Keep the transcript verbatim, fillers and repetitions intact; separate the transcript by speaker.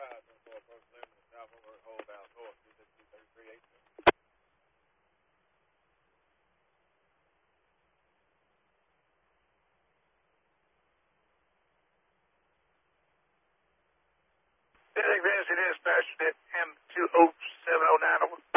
Speaker 1: Dispatch at M two oh seven oh nine over.